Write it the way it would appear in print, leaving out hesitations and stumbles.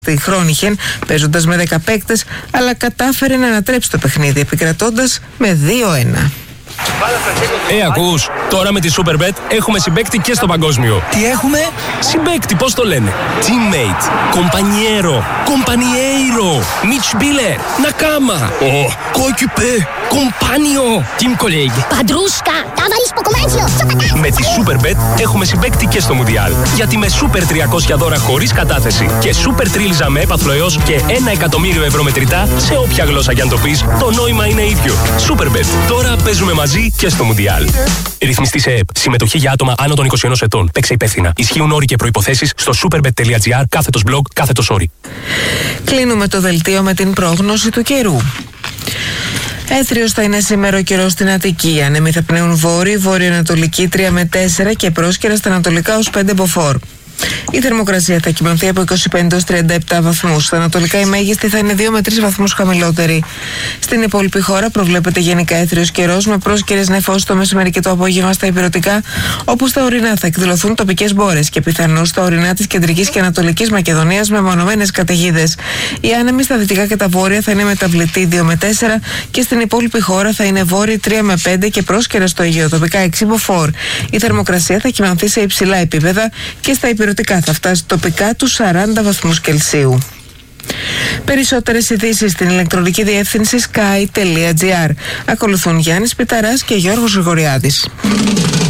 στη Χρόνιχεν, παίζοντας με 10 παίκτες, αλλά κατάφερε να ανατρέψει το παιχνίδι, επικρατώντας με 2-1. Ακούς, τώρα με τη Superbet έχουμε συμπαίκτη και στο παγκόσμιο. Τι έχουμε? Συμπαίκτη, πώς το λένε? Teammate, compañero, compañeiro, Mitspieler, Nakama, coéquipier, compagno, team colleague. Padrúška, tavarisko komančio. Με τη Superbet έχουμε συμπαίκτη και στο Μουντιάλ. Γιατί με Super 300 δώρα χωρίς κατάθεση και Super Τρίλιζα με έπαθλο έως και 1 εκατομμύριο ευρώ μετρητά, σε όποια γλώσσα κι αν το πεις, το νόημα είναι ίδιο. Superbet, τώρα παίζουμε μαζί και στο Μουντιάλ. Ρυθμιστή σε ΕΠ. Συμμετοχή για άτομα άνω των 21 ετών. Παίξε υπεύθυνα. Ισχύουν όροι και προϋποθέσεις στο superbet.gr/blog/όροι. Κλείνουμε το δελτίο με την πρόγνωση του καιρού. Έθριος θα είναι σήμερα ο καιρός στην Αττική. Άνεμοι θα πνέουν βόρειο-ανατολική 3 με 4 και πρόσκαιρα στα ανατολικά ως 5 μποφόρ. Η θερμοκρασία θα κυμανθεί από 25 έως 37 βαθμούς. Στα ανατολικά η μέγιστη θα είναι 2 με 3 βαθμούς χαμηλότερη. Στην υπόλοιπη χώρα προβλέπεται γενικά έθριος καιρός με πρόσκαιρες νεφώσεις το μεσημέρι και το απόγευμα στα ηπειρωτικά, όπου στα ορεινά θα εκδηλωθούν τοπικές μπόρες και πιθανώς στα ορεινά της κεντρικής και ανατολικής Μακεδονίας με μονομένες καταιγίδες. Οι άνεμοι στα δυτικά και τα βόρεια θα είναι μεταβλητοί 2 με 4 και στην υπόλοιπη χώρα θα είναι βόρειοι 3 με 5 και πρόσκαιρες στο Αιγαίο τοπικά 6 μποφόρ. Η θερμοκρασία θα κυμανθεί σε υψηλά επίπεδα και στα ηπειρωτικά θα φτάσει τοπικά τους 40 βαθμούς Κελσίου. Περισσότερες ειδήσεις στην ηλεκτρονική διεύθυνση sky.gr. Ακολουθούν Γιάννης Πιταράς και Γιώργος Γρηγοριάδης.